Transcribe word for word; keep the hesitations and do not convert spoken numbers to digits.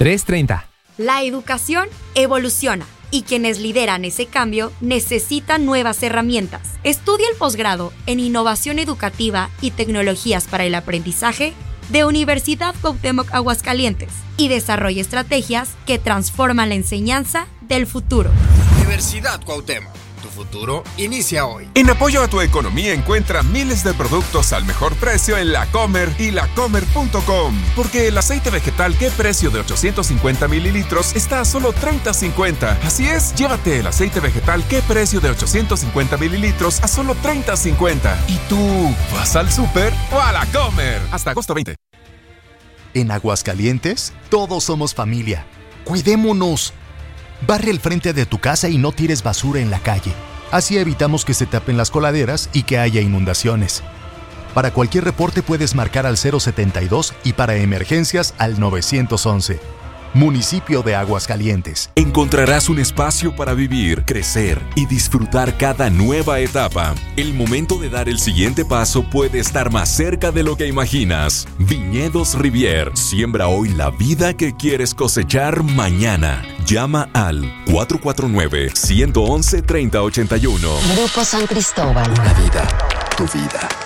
tres treinta. La educación evoluciona y quienes lideran ese cambio necesitan nuevas herramientas. Estudia el posgrado en Innovación Educativa y Tecnologías para el Aprendizaje de Universidad Cuauhtémoc Aguascalientes y desarrolla estrategias que transforman la enseñanza del futuro. Universidad Cuauhtémoc. Tu futuro inicia hoy. En apoyo a tu economía encuentra miles de productos al mejor precio en La Comer y lacomer punto com. Porque el aceite vegetal ¿Qué precio de ochocientos cincuenta mililitros está a solo treinta cincuenta? Así es, llévate el aceite vegetal ¿Qué precio de ochocientos cincuenta mililitros a solo treinta cincuenta? ¿Y tú vas al súper o a La Comer? Hasta agosto veinte. En Aguascalientes, todos somos familia. ¡Cuidémonos! Barre el frente de tu casa y no tires basura en la calle. Así evitamos que se tapen las coladeras y que haya inundaciones. Para cualquier reporte puedes marcar al cero setenta y dos y para emergencias al nueve once. Municipio de Aguascalientes. Encontrarás un espacio para vivir, crecer y disfrutar cada nueva etapa. El momento de dar el siguiente paso puede estar más cerca de lo que imaginas. Viñedos Rivier. Siembra hoy la vida que quieres cosechar mañana. Llama al cuatro cuatro nueve, uno uno uno, tres cero ocho uno. Grupo San Cristóbal. Una vida, tu vida.